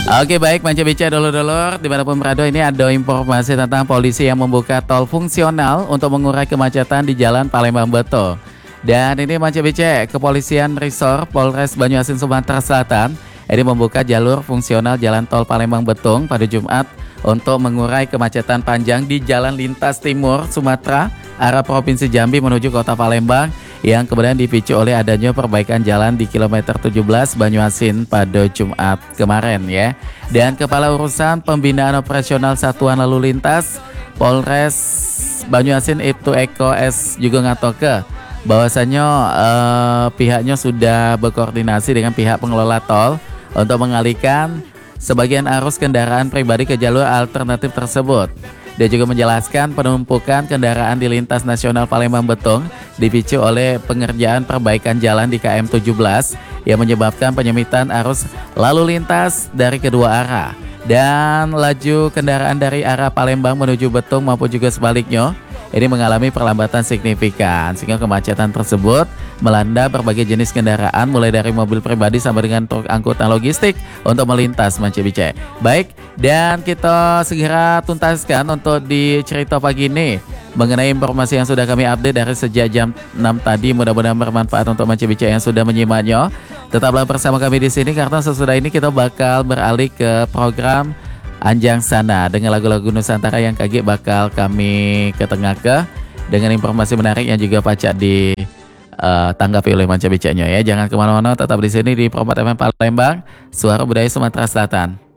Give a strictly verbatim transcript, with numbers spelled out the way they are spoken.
Oke baik Manca Bica dulur-dulur dimanapun berada, ini ada informasi tentang polisi yang membuka tol fungsional untuk mengurai kemacetan di Jalan Palembang Beto. Dan ini Manca Bica, Kepolisian Resor Polres Banyuasin Sumatera Selatan ini membuka jalur fungsional Jalan Tol Palembang Betung pada Jumat untuk mengurai kemacetan panjang di Jalan Lintas Timur Sumatera arah Provinsi Jambi menuju Kota Palembang yang kemudian dipicu oleh adanya perbaikan jalan di kilometer tujuh belas Banyuasin pada Jumat kemarin ya. Dan Kepala Urusan Pembinaan Operasional Satuan Lalu Lintas Polres Banyuasin Ibtu Eko S juga ngatoke bahwasannya eh, pihaknya sudah berkoordinasi dengan pihak pengelola tol untuk mengalihkan sebagian arus kendaraan pribadi ke jalur alternatif tersebut. Dia juga menjelaskan penumpukan kendaraan di lintas nasional Palembang Betung dipicu oleh pengerjaan perbaikan jalan di K M tujuh belas yang menyebabkan penyempitan arus lalu lintas dari kedua arah. Dan laju kendaraan dari arah Palembang menuju Betung maupun juga sebaliknya ini mengalami perlambatan signifikan sehingga kemacetan tersebut melanda berbagai jenis kendaraan mulai dari mobil pribadi sampai dengan truk angkutan logistik untuk melintas Manca Bica. Baik, dan kita segera tuntaskan untuk di cerita pagi ini mengenai informasi yang sudah kami update dari sejak jam enam tadi. Mudah-mudahan bermanfaat untuk Manca Bica yang sudah menyimaknya. Tetaplah bersama kami di sini karena sesudah ini kita bakal beralih ke program Anjang Sana dengan lagu-lagu Nusantara yang kaget bakal kami ketengahkan dengan informasi menarik yang juga pacak di uh, tanggapi oleh Manca Bicanya ya. Jangan kemana-mana, tetap di sini di Promat F M Palembang, Suara Budaya Sumatera Selatan.